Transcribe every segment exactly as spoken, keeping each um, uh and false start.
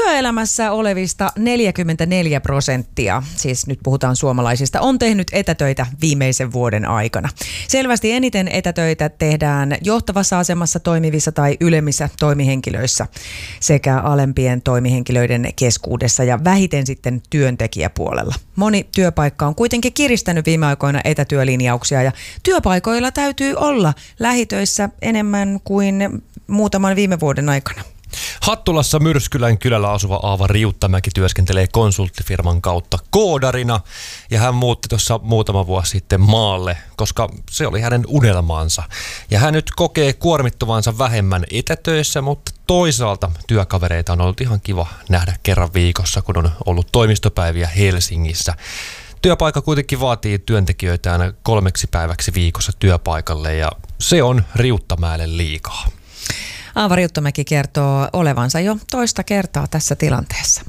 Työelämässä olevista neljäkymmentäneljä prosenttia, siis nyt puhutaan suomalaisista, on tehnyt etätöitä viimeisen vuoden aikana. Selvästi eniten etätöitä tehdään johtavassa asemassa toimivissa tai ylemmissä toimihenkilöissä sekä alempien toimihenkilöiden keskuudessa ja vähiten sitten työntekijäpuolella. Moni työpaikka on kuitenkin kiristänyt viime aikoina etätyölinjauksia ja työpaikoilla täytyy olla lähitöissä enemmän kuin muutaman viime vuoden aikana. Hattulassa Myrskylän kylällä asuva Aava Riuttamäki työskentelee konsulttifirman kautta koodarina ja hän muutti tuossa muutama vuosi sitten maalle, koska se oli hänen unelmaansa. Ja hän nyt kokee kuormittuvansa vähemmän etätöissä, mutta toisaalta työkavereita on ollut ihan kiva nähdä kerran viikossa, kun on ollut toimistopäiviä Helsingissä. Työpaikka kuitenkin vaatii työntekijöitään kolmeksi päiväksi viikossa työpaikalle ja se on Riuttamäelle liikaa. Aava Riuttamäki kertoo olevansa jo toista kertaa tässä tilanteessa.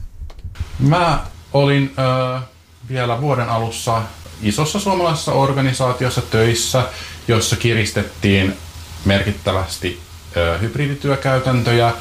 Mä olin äh, vielä vuoden alussa isossa suomalaisessa organisaatiossa töissä, jossa kiristettiin merkittävästi äh, hybridityökäytäntöjä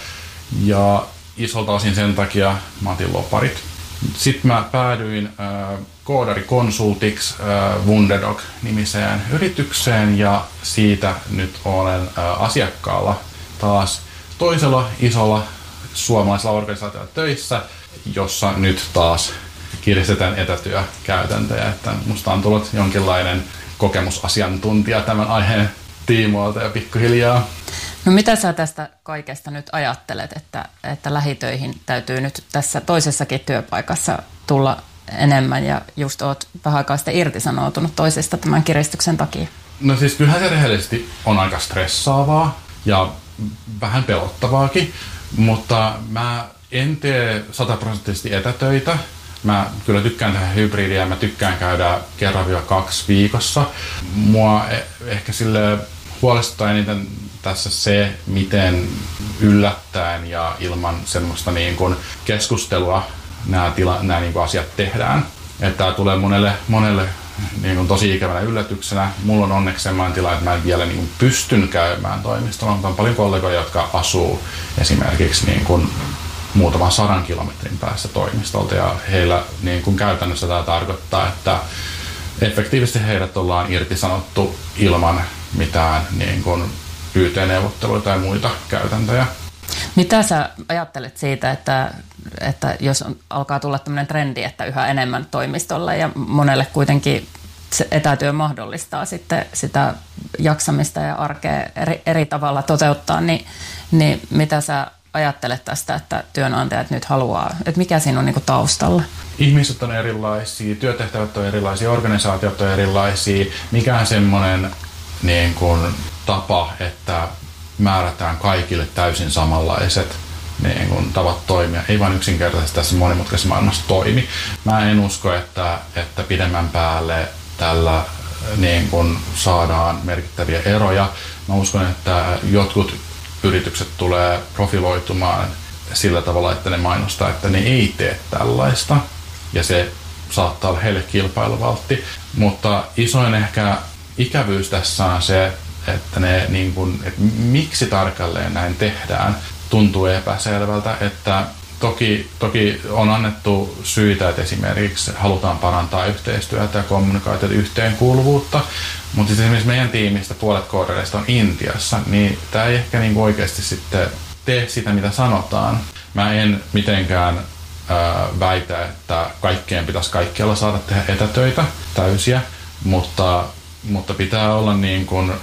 ja isolta osin sen takia mä otin loparit. Sitten mä päädyin äh, koodarikonsultiksi äh, Wunderdog-nimiseen yritykseen ja siitä nyt olen äh, asiakkaalla taas toisella isolla suomalaisella organisaatiolla töissä, jossa nyt taas kiristetään etätyökäytäntöjä. Että musta on tullut jonkinlainen kokemusasiantuntija tämän aiheen tiimoilta ja pikkuhiljaa. No mitä sä tästä kaikesta nyt ajattelet, että, että lähitöihin täytyy nyt tässä toisessakin työpaikassa tulla enemmän ja just oot vähän aikaa sitten irtisanoutunut toisesta tämän kiristyksen takia? No siis kyllähän se rehellisesti on aika stressaavaa ja vähän pelottavaakin, mutta mä en tee sataprosenttisesti etätöitä. Mä kyllä tykkään tehdä hybridiä, mä tykkään käydä kerran kaksi viikossa. Mua ehkä sille huolestuttaa eniten tässä se, miten yllättäen ja ilman semmoista niin kuin keskustelua nämä, tila, nämä niin kuin asiat tehdään. Että tämä tulee monelle, monelle niin kuin tosi ikävänä yllätyksenä. Mulla on onneksi sellainen tila, että mä en vielä niin kuin pystyn käymään toimistolla, mutta on paljon kollegoja, jotka asuu esimerkiksi niin kuin muutaman sadan kilometrin päässä toimistolta ja heillä niin kuin käytännössä tämä tarkoittaa, että effektiivisesti heidät ollaan irtisanottu ilman mitään niin kuin Y T-neuvotteluita tai muita käytäntöjä. Mitä sä ajattelet siitä, että, että jos on, alkaa tulla tämmöinen trendi, että yhä enemmän toimistolla ja monelle kuitenkin se etätyö mahdollistaa sitten sitä jaksamista ja arkea eri, eri tavalla toteuttaa, niin, niin mitä sä ajattelet tästä, että työnantajat nyt haluaa, että mikä siinä on niin kuin taustalla? Ihmiset on erilaisia, työtehtävät on erilaisia, organisaatiot on erilaisia. Mikään semmoinen niin kuin tapa, että määrätään kaikille täysin samanlaiset niin kuin tavat toimia. Ei vain yksinkertaisesti tässä monimutkaisessa maailmassa toimi. Mä en usko, että, että pidemmän päälle tällä niin kuin saadaan merkittäviä eroja. Mä uskon, että jotkut yritykset tulee profiloitumaan sillä tavalla, että ne mainostaa, että ne ei tee tällaista. Ja se saattaa olla heille kilpailuvaltti. Mutta isoin ehkä ikävyys tässä on se, että, ne, niin kun, että miksi tarkalleen näin tehdään, tuntuu epäselvältä. Että toki, toki on annettu syitä, että esimerkiksi halutaan parantaa yhteistyötä ja kommunikaatiota yhteenkuuluvuutta, mutta esimerkiksi meidän tiimistä puolet koodareista on Intiassa, niin tämä ei ehkä niin oikeasti sitten tee sitä, mitä sanotaan. Mä en mitenkään ää, väitä, että kaikkeen pitäisi kaikkialla saada tehdä etätöitä täysiä, mutta, mutta pitää olla niin kuin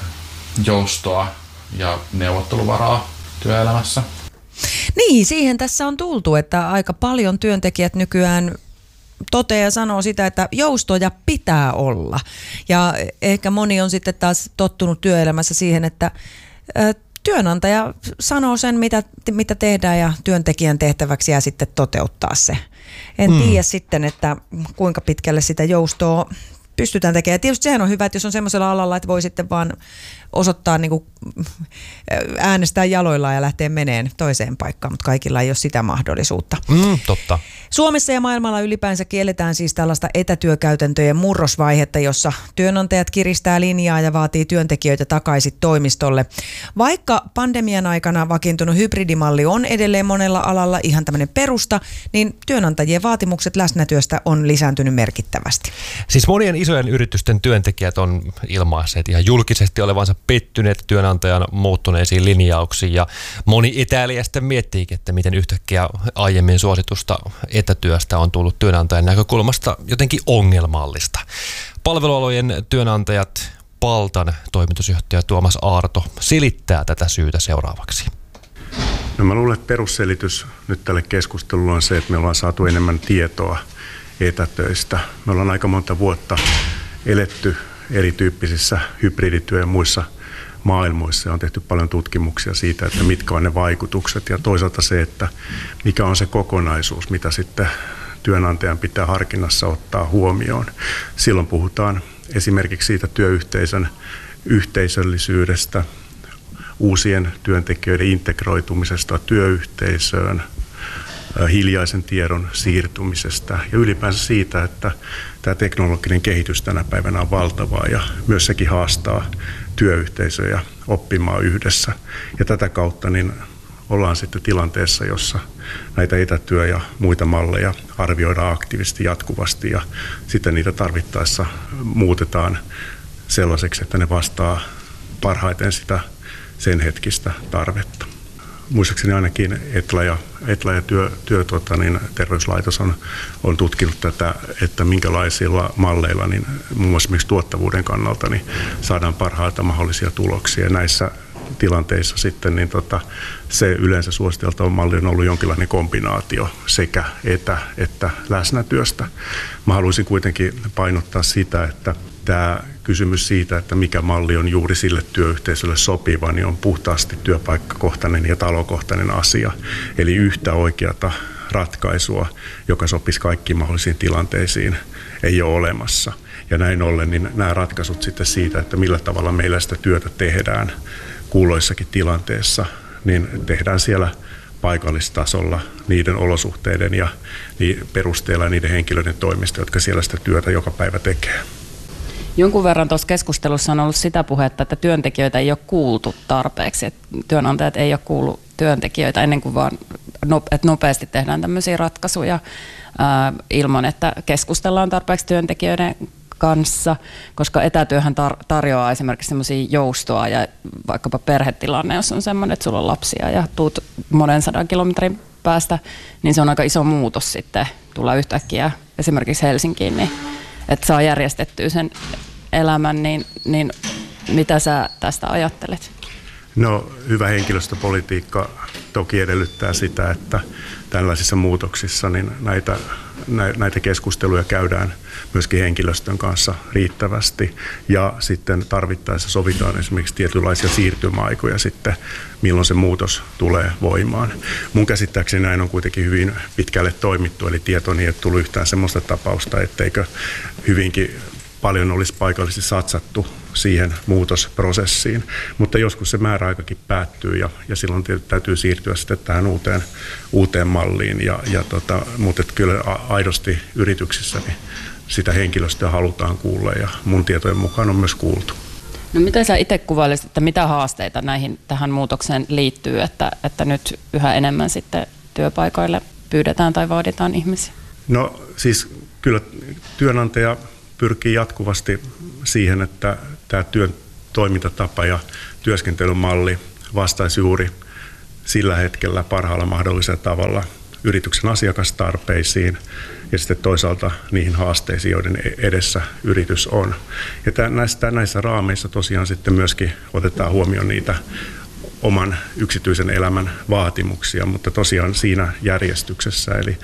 joustoa ja neuvotteluvaraa työelämässä. Niin, siihen tässä on tultu, että aika paljon työntekijät nykyään toteaa ja sanoo sitä, että joustoja pitää olla. Ja ehkä moni on sitten taas tottunut työelämässä siihen, että työnantaja sanoo sen, mitä, mitä tehdään ja työntekijän tehtäväksi jää sitten toteuttaa se. En hmm. tiedä sitten, että kuinka pitkälle sitä joustoa pystytään tekemään. Ja tietysti sehän on hyvä, että jos on semmoisella alalla, että voi sitten vaan osoittaa niin kuin äänestää jaloillaan ja lähteä meneen toiseen paikkaan, mutta kaikilla ei ole sitä mahdollisuutta. Mm, totta. Suomessa ja maailmalla ylipäänsä kielletään siis tällaista etätyökäytäntöjen murrosvaihetta, jossa työnantajat kiristää linjaa ja vaatii työntekijöitä takaisin toimistolle. Vaikka pandemian aikana vakiintunut hybridimalli on edelleen monella alalla ihan tämmöinen perusta, niin työnantajien vaatimukset läsnätyöstä on lisääntynyt merkittävästi. Siis monien isojen yritysten työntekijät on ilmaisseet ihan julkisesti olevansa pettyneet työnantajan muuttuneisiin linjauksiin ja moni etäilijä sitten miettiikin, että miten yhtäkkiä aiemmin suositusta etätyöstä on tullut työnantajan näkökulmasta jotenkin ongelmallista. Palvelualojen työnantajat Paltan toimitusjohtaja Tuomas Aarto selittää tätä syytä seuraavaksi. No mä luulen, että perusselitys nyt tälle keskustelulle on se, että me ollaan saatu enemmän tietoa etätöistä. Me ollaan aika monta vuotta eletty erityyppisissä hybridityö- ja muissa maailmoissa ja on tehty paljon tutkimuksia siitä, että mitkä on ne vaikutukset ja toisaalta se, että mikä on se kokonaisuus, mitä sitten työnantajan pitää harkinnassa ottaa huomioon. Silloin puhutaan esimerkiksi siitä työyhteisön yhteisöllisyydestä, uusien työntekijöiden integroitumisesta työyhteisöön, hiljaisen tiedon siirtymisestä ja ylipäänsä siitä, että tämä teknologinen kehitys tänä päivänä on valtavaa ja myös sekin haastaa työyhteisöjä oppimaan yhdessä. Ja tätä kautta niin ollaan sitten tilanteessa, jossa näitä etätyö- ja muita malleja arvioidaan aktiivisesti jatkuvasti ja sitten niitä tarvittaessa muutetaan sellaiseksi, että ne vastaa parhaiten sitä sen hetkistä tarvetta. Muistaakseni ainakin Etla ja, Etla ja työ, työ, tota, niin terveyslaitos on, on tutkinut tätä, että minkälaisilla malleilla niin muun muassa esimerkiksi tuottavuuden kannalta niin saadaan parhaita mahdollisia tuloksia. Ja näissä tilanteissa sitten niin tota, se yleensä suositeltava malli on ollut jonkinlainen kombinaatio sekä etä- että läsnätyöstä. Mä haluaisin kuitenkin painottaa sitä, että tämä kysymys siitä, että mikä malli on juuri sille työyhteisölle sopiva, niin on puhtaasti työpaikkakohtainen ja talokohtainen asia. Eli yhtä oikeata ratkaisua, joka sopisi kaikkiin mahdollisiin tilanteisiin, ei ole olemassa. Ja näin ollen niin nämä ratkaisut sitten siitä, että millä tavalla meillä sitä työtä tehdään kuuloissakin tilanteessa, niin tehdään siellä paikallistasolla niiden olosuhteiden ja perusteella ja niiden henkilöiden toimesta, jotka siellä sitä työtä joka päivä tekee. Jonkun verran tuossa keskustelussa on ollut sitä puhetta, että työntekijöitä ei ole kuultu tarpeeksi, että työnantajat ei ole kuullut työntekijöitä ennen kuin vaan että nopeasti tehdään tämmöisiä ratkaisuja ää, ilman, että keskustellaan tarpeeksi työntekijöiden kanssa, koska etätyöhän tar- tarjoaa esimerkiksi semmoisia joustoa ja vaikkapa perhetilanne, jos on semmoinen, että sulla on lapsia ja tuut monen sadan kilometrin päästä, niin se on aika iso muutos sitten tulla yhtäkkiä esimerkiksi Helsinkiin, niin että saa järjestettyä sen elämän, niin, niin mitä sä tästä ajattelet? No, hyvä henkilöstöpolitiikka toki edellyttää sitä, että tällaisissa muutoksissa niin näitä, näitä keskusteluja käydään myöskin henkilöstön kanssa riittävästi ja sitten tarvittaessa sovitaan esimerkiksi tietynlaisia siirtymäaikoja sitten, milloin se muutos tulee voimaan. Mun käsittääkseni näin on kuitenkin hyvin pitkälle toimittu, eli tietoni ei tullut yhtään sellaista tapausta, etteikö hyvinkin paljon olisi paikallisesti satsattu siihen muutosprosessiin, mutta joskus se määräaikakin päättyy ja, ja silloin täytyy siirtyä sitten tähän uuteen, uuteen malliin, ja, ja tota, mutta kyllä aidosti yrityksissä niin sitä henkilöstöä halutaan kuulla ja mun tietojen mukaan on myös kuultu. No miten sä itse kuvailisit, että mitä haasteita näihin, tähän muutokseen liittyy, että, että nyt yhä enemmän sitten työpaikoille pyydetään tai vaaditaan ihmisiä? No siis kyllä työnantaja pyrkii jatkuvasti siihen, että tämä työn toimintatapa ja työskentelymalli vastaisi juuri sillä hetkellä parhaalla mahdollisella tavalla yrityksen asiakastarpeisiin ja sitten toisaalta niihin haasteisiin, joiden edessä yritys on. Ja näissä, näissä raameissa tosiaan sitten myöskin otetaan huomioon niitä oman yksityisen elämän vaatimuksia, mutta tosiaan siinä järjestyksessä. Eli